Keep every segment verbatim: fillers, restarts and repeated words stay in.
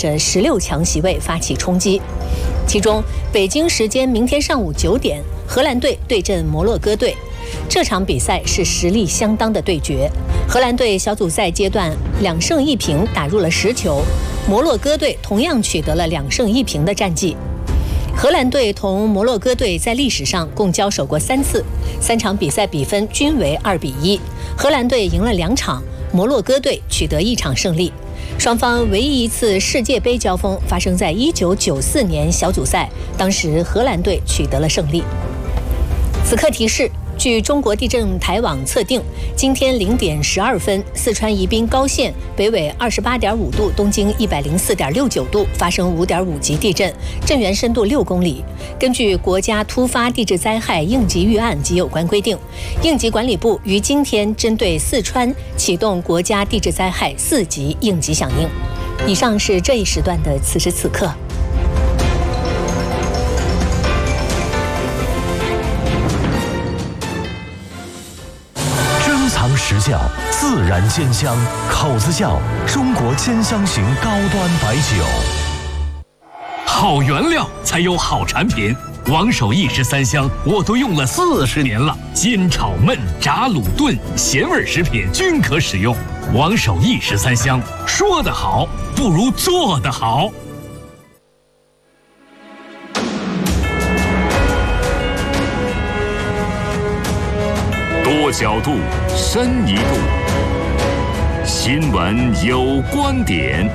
着十六强席位发起冲击。其中，北京时间明天上午九点，荷兰队对阵摩洛哥队。这场比赛是实力相当的对决。荷兰队小组赛阶段两胜一平，打入了十球；摩洛哥队同样取得了两胜一平的战绩。荷兰队同摩洛哥队在历史上共交手过三次，三场比赛比分均为二比一。荷兰队赢了两场，摩洛哥队取得一场胜利。双方唯一一次世界杯交锋发生在一九九四年小组赛，当时荷兰队取得了胜利。此刻提示。据中国地震台网测定，今天零点十二分，四川宜宾高县北纬二十八点五度，东经一百零四点六九度发生五点五级地震，震源深度六公里。根据国家突发地质灾害应急预案及有关规定，应急管理部于今天针对四川启动国家地质灾害四级应急响应。以上是这一时段的此时此刻。 实窖自然煎香，口子窖中国煎香型高端白酒。 好原料才有好产品，王守义十三香我都用了四十年了，煎炒焖炸卤炖咸味食品均可使用。王守义十三香，说得好不如做得好。 多角度，深一度。新闻有观点。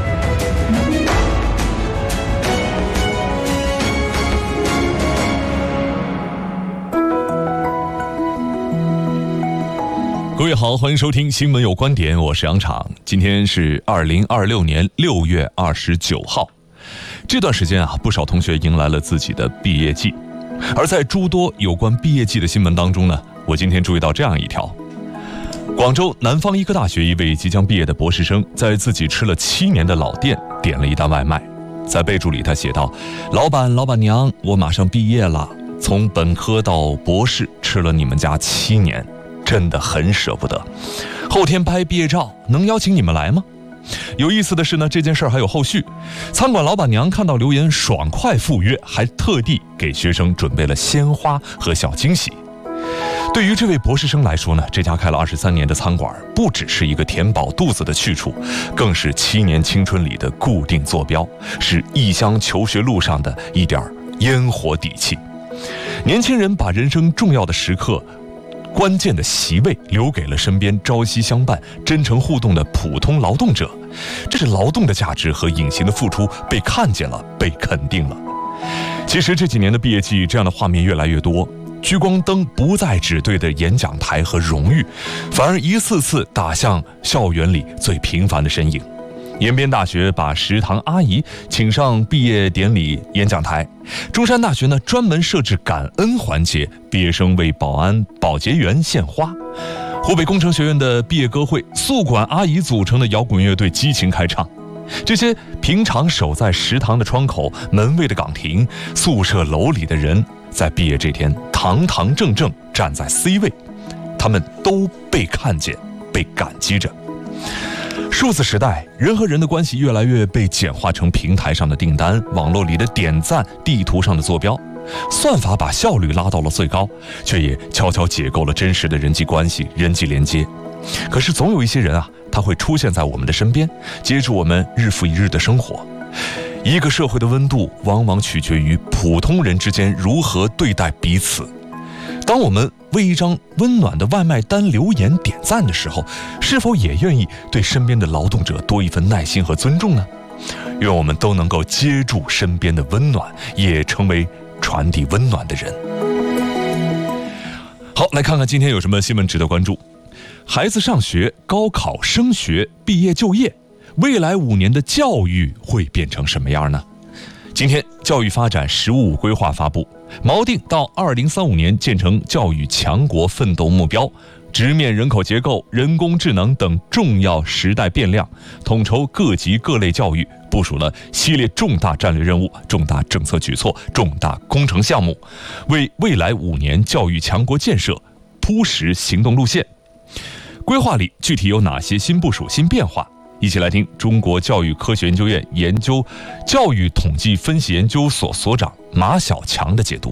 各位好，欢迎收听新闻有观点，我是杨昶。今天是二零二六年六月二十九号。这段时间啊，不少同学迎来了自己的毕业季。而在诸多有关毕业季的新闻当中呢，我今天注意到这样一条：广州南方医科大学一位即将毕业的博士生，在自己吃了七年的老店点了一单外卖，在备注里他写道：“老板老板娘，我马上毕业了，从本科到博士吃了你们家七年，真的很舍不得。后天拍毕业照，能邀请你们来吗？”有意思的是呢，这件事儿还有后续。餐馆老板娘看到留言爽快赴约，还特地给学生准备了鲜花和小惊喜。对于这位博士生来说呢，这家开了二十三年的餐馆不只是一个填饱肚子的去处，更是七年青春里的固定坐标，是异乡求学路上的一点烟火底气。年轻人把人生重要的时刻关键的席位留给了身边朝夕相伴、真诚互动的普通劳动者，这是劳动的价值和隐形的付出被看见了，被肯定了。其实这几年的毕业季，这样的画面越来越多，聚光灯不再只对着演讲台和荣誉，反而一次次打向校园里最平凡的身影。延边大学把食堂阿姨请上毕业典礼演讲台，中山大学呢专门设置感恩环节，毕业生为保安保洁员献花。湖北工程学院的毕业歌会，宿管阿姨组成的摇滚乐队激情开唱。这些平常守在食堂的窗口、门卫的岗亭、宿舍楼里的人，在毕业这天堂堂正正站在 C 位，他们都被看见，被感激着。数字时代，人和人的关系越来越被简化成平台上的订单、网络里的点赞、地图上的坐标。算法把效率拉到了最高，却也悄悄解构了真实的人际关系、人际连接。可是总有一些人啊，他会出现在我们的身边，接住我们日复一日的生活。一个社会的温度，往往取决于普通人之间如何对待彼此。当我们为一张温暖的外卖单留言点赞的时候，是否也愿意对身边的劳动者多一份耐心和尊重呢？愿我们都能够接住身边的温暖，也成为传递温暖的人。好，来看看今天有什么新闻值得关注。孩子上学、高考、升学、毕业就业，未来五年的教育会变成什么样呢？今天教育发展“十五五”规划发布，锚定到二零三五年建成教育强国奋斗目标，直面人口结构、人工智能等重要时代变量，统筹各级各类教育，部署了系列重大战略任务、重大政策举措、重大工程项目，为未来五年教育强国建设铺实行动路线。规划里具体有哪些新部署、新变化？ 一起来听中国教育科学研究院研究教育统计分析研究所所长马晓强的解读。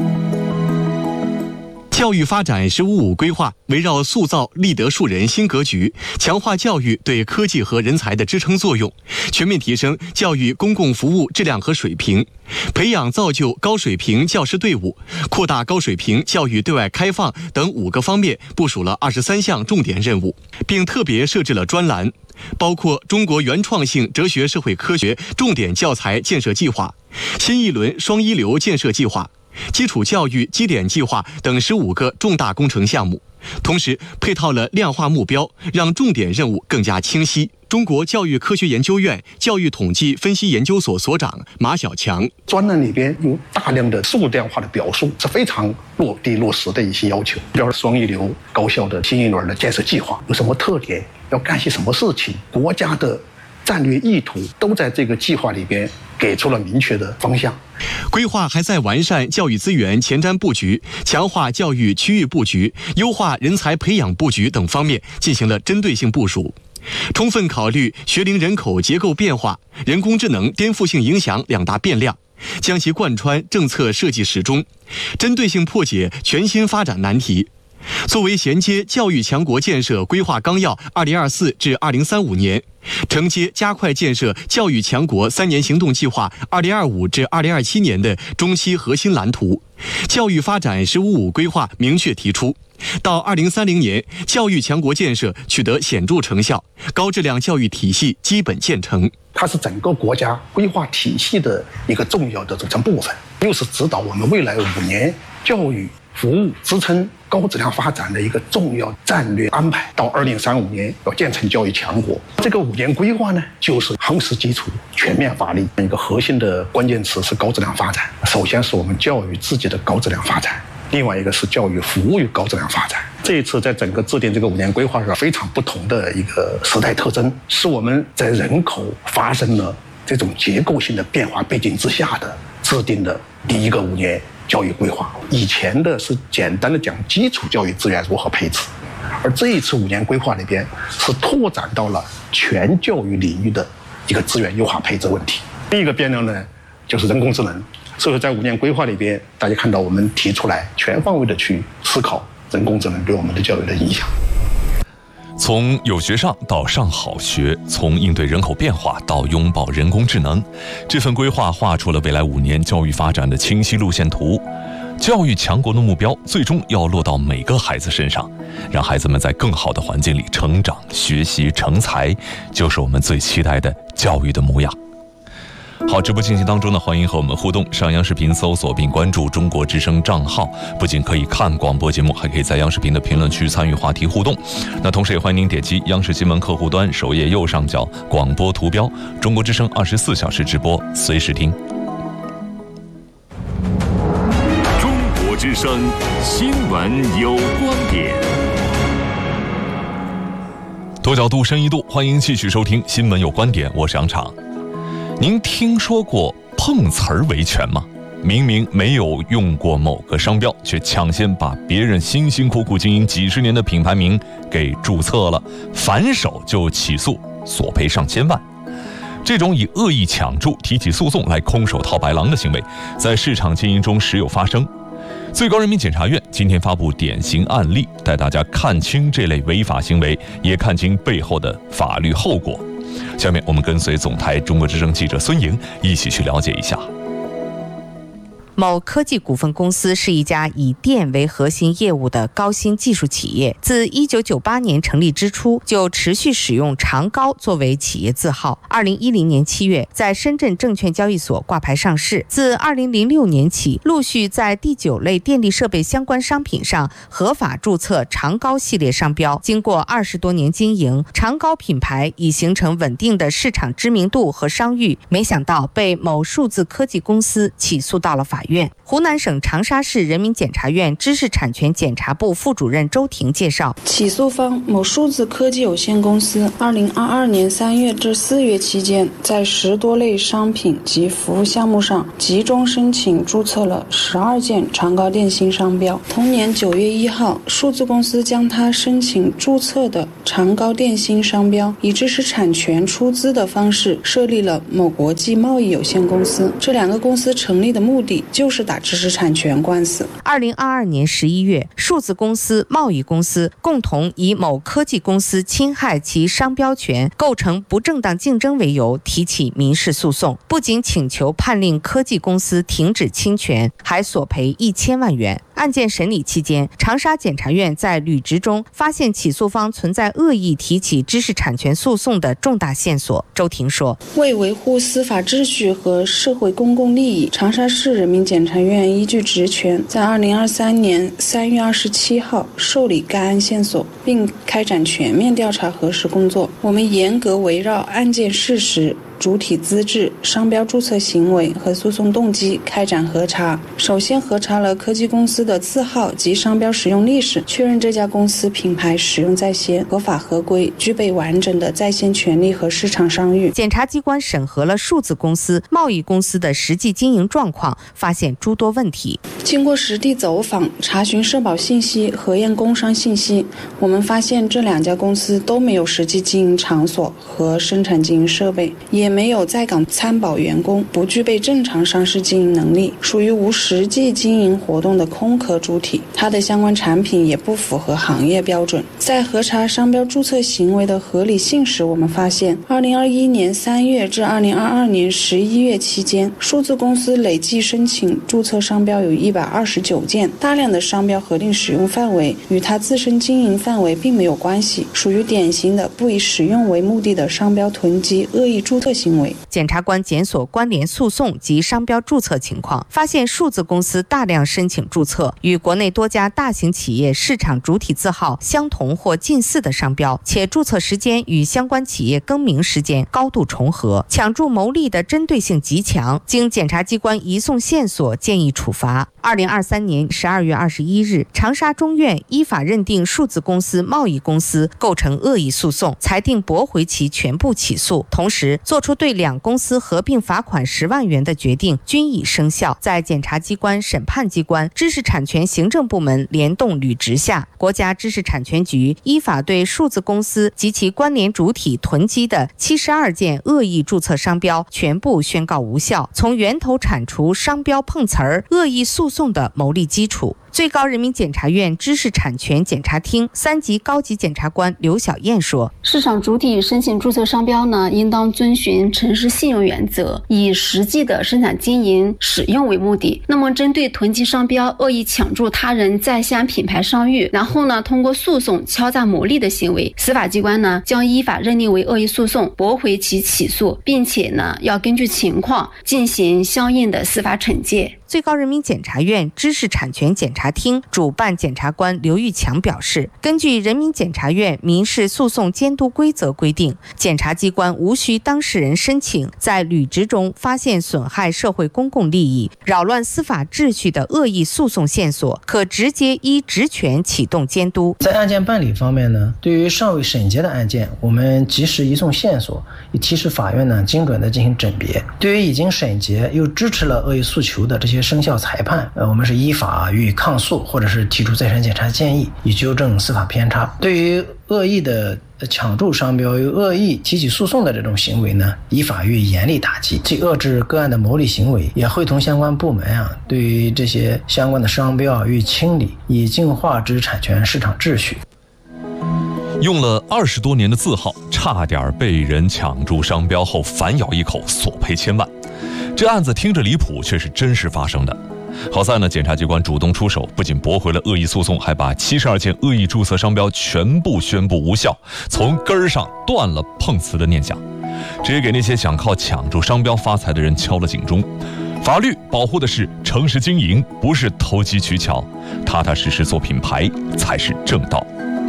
教育发展“十五五”规划围绕塑造立德树人新格局，强化教育对科技和人才的支撑作用，全面提升教育公共服务质量和水平，培养造就高水平教师队伍，扩大高水平教育对外开放等五个方面部署了二十三项重点任务，并特别设置了专栏，包括中国原创性哲学社会科学重点教材建设计划、新一轮双一流建设计划、基础教育基点计划等十五个重大工程项目，同时配套了量化目标，让重点任务更加清晰。中国教育科学研究院教育统计分析研究所所长马晓强： 专栏里边有大量的数量化的表述，是非常落地落实的一些要求。比如双一流高校的新一轮的建设计划有什么特点，要干些什么事情，国家的战略意图都在这个计划里边给出了明确的方向。 规划还在完善教育资源前瞻布局、强化教育区域布局、优化人才培养布局等方面进行了针对性部署，充分考虑学龄人口结构变化、人工智能颠覆性影响两大变量，将其贯穿政策设计始终，针对性破解全新发展难题。作为衔接教育强国建设规划纲要二零二四至二零三五年，承接加快建设教育强国三年行动计划二零二五至二零二七年的中期核心蓝图，教育发展“十五五”规划明确提出，到二零三零年，教育强国建设取得显著成效，高质量教育体系基本建成。 它是整个国家规划体系的一个重要的组成部分，又是指导我们未来五年教育服务支撑高质量发展的一个重要战略安排。到二零三五年要建成教育强国，这个五年规划呢，就是夯实基础、全面发力。一个核心的关键词是高质量发展。首先是我们教育自己的高质量发展，另外一个是教育服务于高质量发展。这一次在整个制定这个五年规划上非常不同的一个时代特征，是我们在人口发生了这种结构性的变化背景之下的制定的第一个五年教育规划。以前的是简单的讲基础教育资源如何配置，而这一次五年规划里边是拓展到了全教育领域的一个资源优化配置问题。第一个变量呢，就是人工智能。所以在五年规划里边，大家看到我们提出来全方位的去思考人工智能对我们的教育的影响。 从有学上到上好学，从应对人口变化到拥抱人工智能，这份规划画出了未来五年教育发展的清晰路线图。教育强国的目标最终要落到每个孩子身上，让孩子们在更好的环境里成长、学习、成才，就是我们最期待的教育的模样。好，直播进行当中呢，欢迎和我们互动。上央视频搜索并关注中国之声账号，不仅可以看广播节目，还可以在央视频的评论区参与话题互动。那同时也欢迎您点击央视新闻客户端首页右上角广播图标，中国之声二十四小时直播，随时听。 中国之声新闻有观点， 多角度深一度，欢迎继续收听新闻有观点，我是杨昶。您听说过碰瓷儿维权吗？明明没有用过某个商标，却抢先把别人辛辛苦苦经营几十年的品牌名给注册了，反手就起诉，索赔上千万。这种以恶意抢注提起诉讼来空手套白狼的行为，在市场经营中时有发生。最高人民检察院今天发布典型案例，带大家看清这类违法行为，也看清背后的法律后果。下面我们跟随总台中国之声记者孙莹一起去了解一下。 某科技股份公司是一家以电为核心业务的高新技术企业，自一九九八年成立之初就持续使用长高作为企业字号。二零一零年七月在深圳证券交易所挂牌上市，自二零零六年起陆续在第九类电力设备相关商品上合法注册长高系列商标。经过二十多年经营，长高品牌已形成稳定的市场知名度和商誉，没想到被某数字科技公司起诉到了法院。 院。湖南省长沙市人民检察院知识产权检察部副主任周婷介绍， 起诉方某数字科技有限公司二零二二年三月至四月期间，在十多类商品及服务项目上集中申请注册了十二件长高电信商标。同年九月一号，数字公司将他申请注册的长高电信商标以知识产权出资的方式设立了某国际贸易有限公司。这两个公司成立的目的就是打知识产权官司。 二零二二年十一月，数字公司、贸易公司共同以某科技公司侵害其商标权、构成不正当竞争为由提起民事诉讼，不仅请求判令科技公司停止侵权，还索赔一千万元。案件审理期间，长沙检察院在履职中发现起诉方存在恶意提起知识产权诉讼的重大线索。周婷说， 为维护司法秩序和社会公共利益，长沙市人民检察院依据职权，在二零二三年三月二十七号受理该案线索，并开展全面调查核实工作。我们严格围绕案件事实、主体资质、商标注册行为和诉讼动机开展核查。首先核查了科技公司的字号及商标使用历史，确认这家公司品牌使用在先、合法合规，具备完整的在线权利和市场商誉。 检察机关审核了数字公司、贸易公司的实际经营状况，发现诸多问题。 经过实地走访、查询社保信息、核验工商信息，我们发现这两家公司都没有实际经营场所和生产经营设备，也没有在岗参保员工，不具备正常上市经营能力，属于无实际经营活动的空壳主体。它的相关产品也不符合行业标准。在核查商标注册行为的合理性时，我们发现二零二一年三月至二零二二年十一月期间，数字公司累计申请注册商标有一百二十九件，大量的商标核定使用范围与它自身经营范围并没有关系，属于典型的不以使用为目的的商标囤积、恶意注册行为。 检察官检索关联诉讼及商标注册情况，发现数字公司大量申请注册与国内多家大型企业市场主体字号相同或近似的商标，且注册时间与相关企业更名时间高度重合，抢注牟利的针对性极强。经检察机关移送线索，建议处罚。二零二三年十二月二十一日，长沙中院依法认定数字公司、贸易公司构成恶意诉讼，裁定驳回其全部起诉，同时作出对两公司合并罚款十万元的决定，均已生效。在检察机关、审判机关、知识产权行政部门联动履职下，国家知识产权局依法对数字公司及其关联主体囤积的七十二件恶意注册商标全部宣告无效，从源头铲除商标碰瓷儿、恶意诉讼的牟利基础。最高人民检察院知识产权检察厅三级高级检察官刘晓燕说， 市场主体申请注册商标呢，应当遵循诚实信用原则，以实际的生产经营使用为目的。那么针对囤积商标、恶意抢注他人在线品牌商誉，然后呢通过诉讼敲诈牟利的行为，司法机关呢将依法认定为恶意诉讼，驳回其起诉，并且呢要根据情况进行相应的司法惩戒。 最高人民检察院知识产权检察厅主办检察官刘玉强表示，根据人民检察院民事诉讼监督规则规定，检察机关无需当事人申请，在履职中发现损害社会公共利益、扰乱司法秩序的恶意诉讼线索，可直接依职权启动监督。 在案件办理方面呢，对于尚未审结的案件，我们及时移送线索，以提示法院呢精准的进行甄别。对于已经审结又支持了恶意诉求的这些生效裁判，呃，我们是依法予以抗诉，或者是提出再审检查建议，以纠正司法偏差。对于恶意的抢注商标、有恶意提起诉讼的这种行为呢，依法予以严厉打击，既遏制个案的牟利行为，也会同相关部门啊，对于这些相关的商标予以清理，以净化知识产权市场秩序。 用了二十多年的字号，差点被人抢注商标后反咬一口，索赔千万。这案子听着离谱，却是真实发生的。好在呢，检察机关主动出手，不仅驳回了恶意诉讼，还把七十二件恶意注册商标全部宣布无效，从根儿上断了碰瓷的念想，这也给那些想靠抢注商标发财的人敲了警钟。法律保护的是诚实经营，不是投机取巧，踏踏实实做品牌才是正道。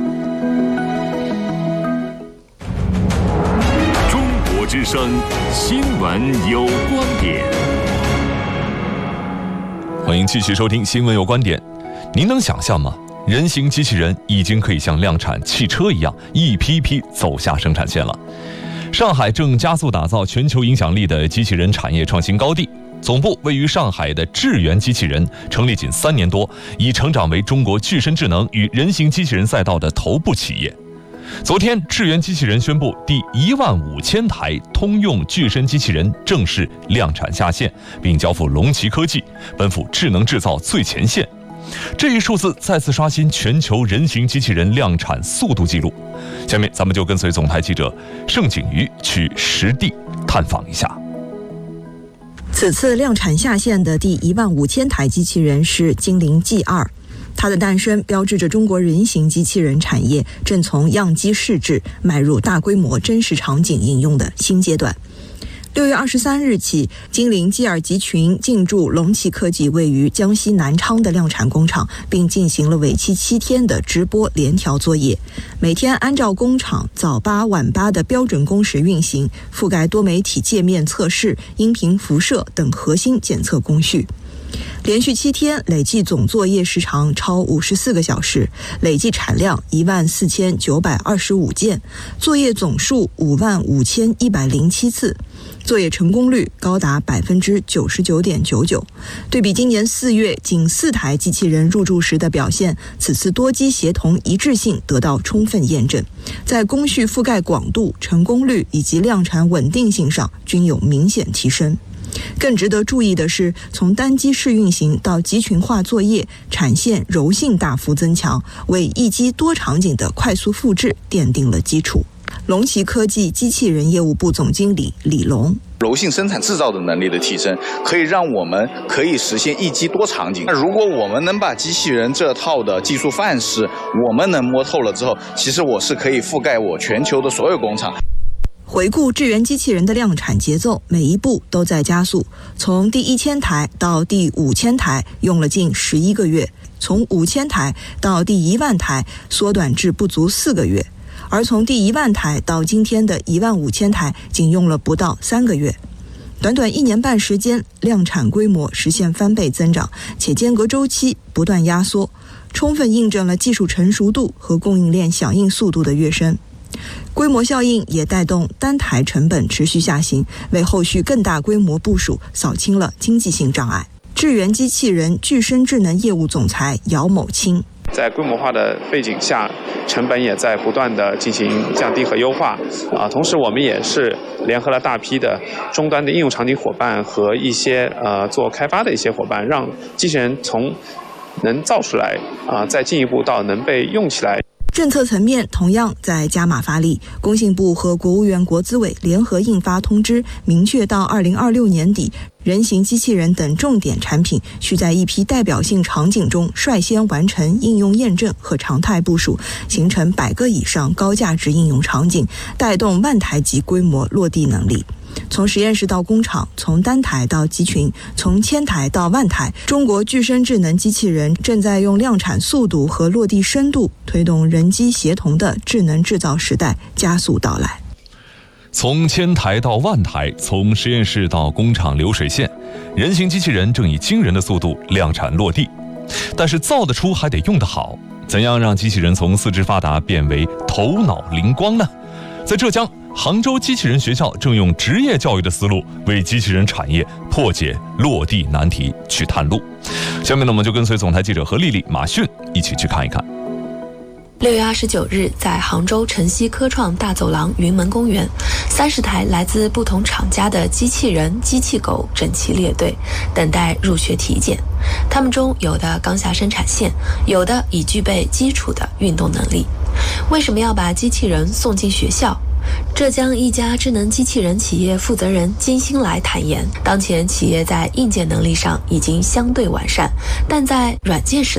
中国之声新闻有观点。 欢迎继续收听新闻有观点。您能想象吗？人形机器人已经可以像量产汽车一样，一批批走下生产线了。上海正加速打造全球影响力的机器人产业创新高地。总部位于上海的智源机器人成立仅三年多，已成长为中国具身智能与人形机器人赛道的头部企业。昨天，智源机器人宣布第一万五千台通用具身机器人正式量产下线，并交付龙旗科技，奔赴智能制造最前线。这一数字再次刷新全球人形机器人量产速度记录。下面咱们就跟随总台记者盛景瑜去实地探访一下。 此次量产下线的第一万五千台机器人是精灵 G 二，它的诞生标志着中国人形机器人产业正从样机试制迈入大规模真实场景应用的新阶段。六月二十三日起，精灵 G 二集群进驻龙旗科技位于江西南昌的量产工厂，并进行了为期七天的直播联调作业，每天按照工厂早八晚八的标准工时运行，覆盖多媒体界面测试、音频辐射等核心检测工序。连续七天，累计总作业时长超五十四个小时，累计产量一万四千九百二十五件，作业总数五万五千一百零七次，作业成功率高达百分之九十九点九九。对比今年四月仅四台机器人入驻时的表现，此次多机协同一致性得到充分验证，在工序覆盖广度、成功率以及量产稳定性上均有明显提升。更值得注意的是，从单机试运行到集群化作业，产线柔性大幅增强，为一机多场景的快速复制奠定了基础。龙旗科技机器人业务部总经理李龙： 柔性生产制造的能力的提升，可以让我们可以实现一机多场景。那如果我们能把机器人这套的技术范式，我们能摸透了之后，其实我是可以覆盖我全球的所有工厂。 回顾智源机器人的量产节奏，每一步都在加速。从第一千台到第五千台，用了近十一个月；从五千台到第一万台，缩短至不足四个月；而从第一万台到今天的一万五千台，仅用了不到三个月。短短一年半时间，量产规模实现翻倍增长，且间隔周期不断压缩，充分印证了技术成熟度和供应链响应速度的跃升。规模效应也带动单台成本持续下行，为后续更大规模部署扫清了经济性障碍。智源机器人具身智能业务总裁姚某清： 在规模化的背景下，成本也在不断的进行降低和优化啊。同时，我们也是联合了大批的终端的应用场景伙伴和一些呃做开发的一些伙伴，让机器人从能造出来啊，再进一步到能被用起来。 政策层面同样在加码发力，工信部和国务院国资委联合印发通知，明确到二零二六年底，人形机器人等重点产品需在一批代表性场景中率先完成应用验证和常态部署，形成百个以上高价值应用场景，带动万台级规模落地能力。从实验室到工厂，从单台到集群，从千台到万台，中国具身智能机器人正在用量产速度和落地深度推动人机协同的智能制造时代加速到来。 从千台到万台，从实验室到工厂流水线，人形机器人正以惊人的速度量产落地。但是造得出还得用得好，怎样让机器人从四肢发达变为头脑灵光呢？在浙江杭州机器人学校正用职业教育的思路为机器人产业破解落地难题去探路。下面呢，我们就跟随总台记者何丽丽、马迅一起去看一看。 六月二十九日，在杭州晨曦科创大走廊云门公园，三十台来自不同厂家的机器人、机器狗整齐列队，等待入学体检。他们中有的刚下生产线，有的已具备基础的运动能力。为什么要把机器人送进学校？浙江一家智能机器人企业负责人金新来坦言，当前企业在硬件能力上已经相对完善，但在软件实力上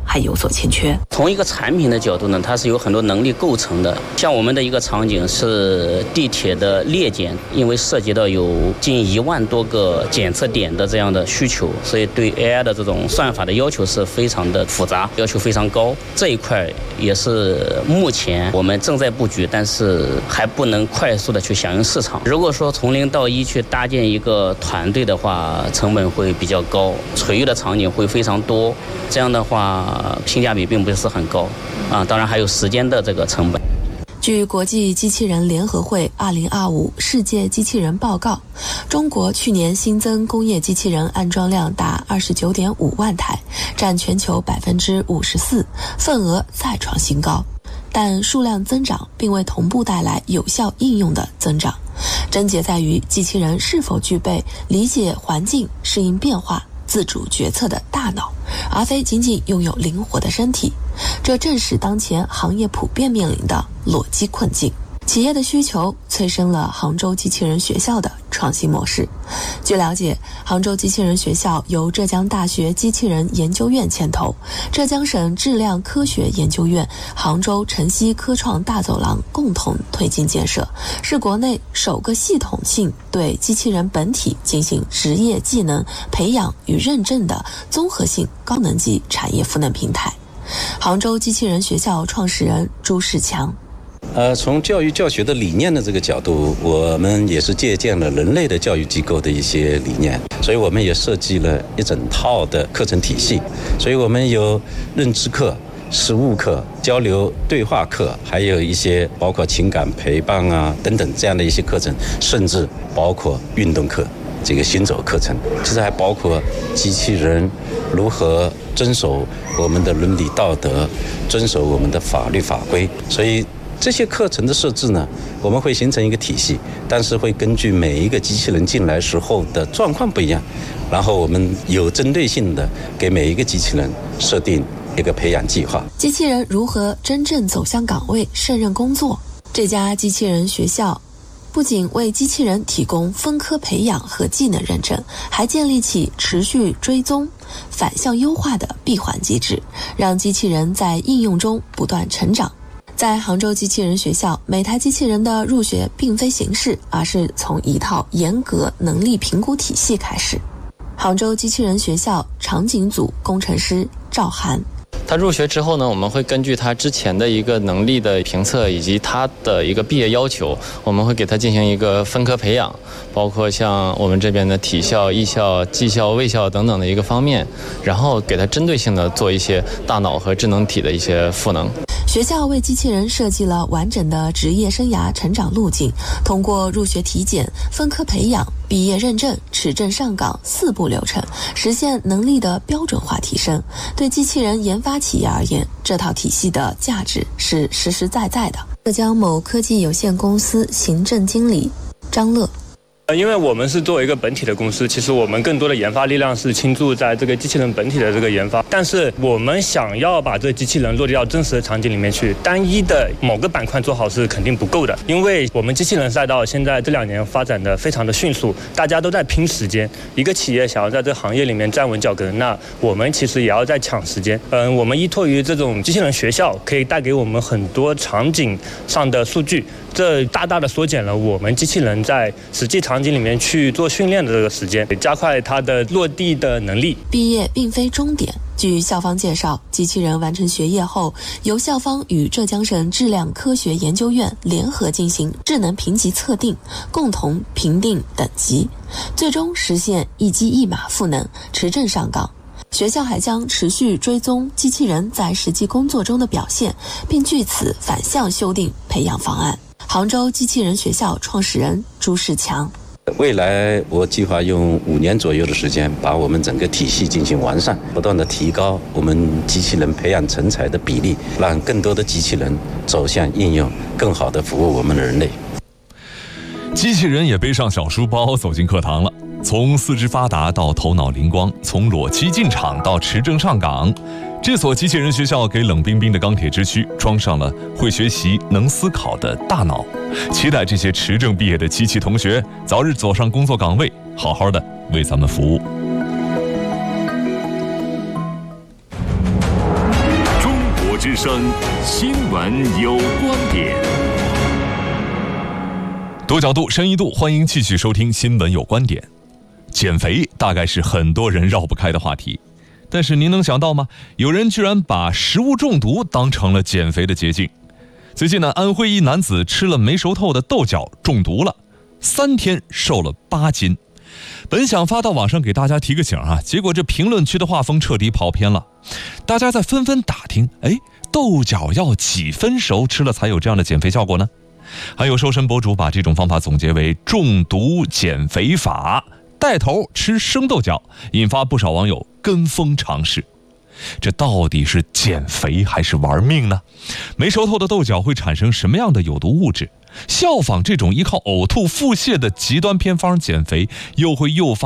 还有所欠缺。 从一个产品的角度呢，它是有很多能力构成的。像我们的一个场景是地铁的列检，因为涉及到有近一万多个检测点的这样的需求，所以对 A I 的这种算法的要求是非常的复杂，要求非常高。这一块也是目前我们正在布局，但是还不能快速的去响应市场。如果说从零到一去搭建一个团队的话，成本会比较高，垂域的场景会非常多，这样的话性价比并不是很高啊。当然还有时间的这个成本。 据国际机器人联合会二零二五世界机器人报告，中国去年新增工业机器人安装量达二十九点五万台，占全球百分之五十四，份额再创新高。但数量增长并未同步带来有效应用的增长，症结在于机器人是否具备理解环境、适应变化、自主决策的大脑，而非仅仅拥有灵活的身体。这正是当前行业普遍面临的裸机困境。企业的需求催生了杭州机器人学校的创新模式。据了解，杭州机器人学校由浙江大学机器人研究院牵头，浙江省质量科学研究院、杭州晨曦科创大走廊共同推进建设，是国内首个系统性对机器人本体进行职业技能培养与认证的综合性高能级产业赋能平台。杭州机器人学校创始人朱世强。 呃，从教育教学的理念的这个角度，我们也是借鉴了人类的教育机构的一些理念，所以我们也设计了一整套的课程体系。所以我们有认知课、实务课、交流对话课，还有一些包括情感陪伴啊等等这样的一些课程，甚至包括运动课、这个行走课程，其实还包括机器人如何遵守我们的伦理道德，遵守我们的法律法规。所以这些课程的设置呢，我们会形成一个体系，但是会根据每一个机器人进来时候的状况不一样，然后我们有针对性的给每一个机器人设定一个培养计划。 机器人如何真正走向岗位胜任工作？这家机器人学校不仅为机器人提供分科培养和技能认证，还建立起持续追踪、反向优化的闭环机制，让机器人在应用中不断成长。在杭州机器人学校，每台机器人的入学并非形式，而是从一套严格能力评估体系开始。杭州机器人学校场景组工程师赵涵。 他入学之后呢，我们会根据他之前的一个能力的评测以及他的一个毕业要求，我们会给他进行一个分科培养，包括像我们这边的体校、艺校、技校、卫校等等的一个方面，然后给他针对性的做一些大脑和智能体的一些赋能。 学校为机器人设计了完整的职业生涯成长路径，通过入学体检、分科培养、毕业认证、持证上岗四步流程，实现能力的标准化提升。对机器人研发企业而言，这套体系的价值是实实在在的。浙江某科技有限公司行政经理张乐。 因为我们是作为一个本体的公司，其实我们更多的研发力量是倾注在这个机器人本体的这个研发，但是我们想要把这个机器人落地到真实的场景里面去，单一的某个板块做好是肯定不够的，因为我们机器人赛道现在这两年发展的非常的迅速，大家都在拼时间，一个企业想要在这个行业里面站稳脚跟，那我们其实也要在抢时间。嗯，我们依托于这种机器人学校，可以带给我们很多场景上的数据，这大大的缩减了我们机器人在实际场景里面去做训练的这个时间，加快它的落地的能力。 毕业并非终点。据校方介绍，机器人完成学业后，由校方与浙江省质量科学研究院联合进行智能评级测定，共同评定等级，最终实现一机一码赋能，持证上岗。学校还将持续追踪机器人在实际工作中的表现，并据此反向修订培养方案。杭州机器人学校创始人朱世强。 未来我计划用五年左右的时间，把我们整个体系进行完善，不断的提高我们机器人培养成才的比例，让更多的机器人走向应用，更好的服务我们的人类。 机器人也背上小书包走进课堂了，从四肢发达到头脑灵光，从裸机进场到持证上岗，这所机器人学校给冷冰冰的钢铁之躯装上了会学习、能思考的大脑。期待这些持证毕业的机器同学早日走上工作岗位，好好的为咱们服务。 之声新闻有观点。 多角度、深一度，欢迎继续收听新闻有观点。减肥大概是很多人绕不开的话题，但是您能想到吗？有人居然把食物中毒当成了减肥的捷径。最近呢，安徽一男子吃了没熟透的豆角中毒了，三天瘦了八斤。本想发到网上给大家提个醒啊，结果这评论区的画风彻底跑偏了，大家在纷纷打听，哎，豆角要几分熟吃了才有这样的减肥效果呢？还有瘦身博主把这种方法总结为中毒减肥法，带头吃生豆角，引发不少网友跟风尝试。这到底是减肥还是玩命呢？没熟透的豆角会产生什么样的有毒物质？效仿这种依靠呕吐腹泻的极端偏方减肥，又会诱发